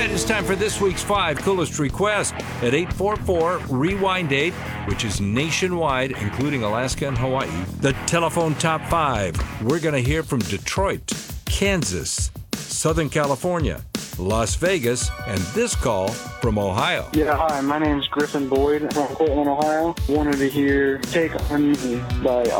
right, it's time for this week's 5 Coolest Requests at 844-REWIND-8, which is nationwide, including Alaska and Hawaii. The telephone top 5. We're going to hear from Detroit, Kansas, Southern California, Las Vegas, and this call from Ohio. Yeah, hi, my name's Griffin Boyd from Portland, Ohio. Wanted to hear Take On Me by